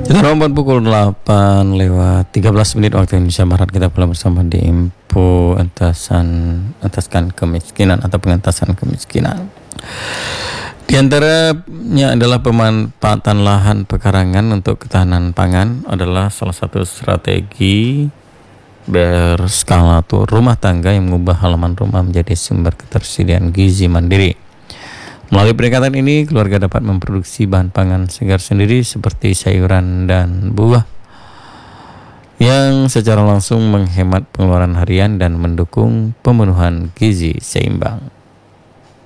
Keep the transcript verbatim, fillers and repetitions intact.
Sekarang pukul delapan lewat tiga belas menit waktu Indonesia Barat. Kita pulang bersama di info entasan entaskan kemiskinan atau pengentasan kemiskinan. Di antaranya adalah pemanfaatan lahan pekarangan untuk ketahanan pangan adalah salah satu strategi berskala tuh rumah tangga yang mengubah halaman rumah menjadi sumber ketersediaan gizi mandiri. Melalui pendekatan ini, keluarga dapat memproduksi bahan pangan segar sendiri seperti sayuran dan buah yang secara langsung menghemat pengeluaran harian dan mendukung pemenuhan gizi seimbang.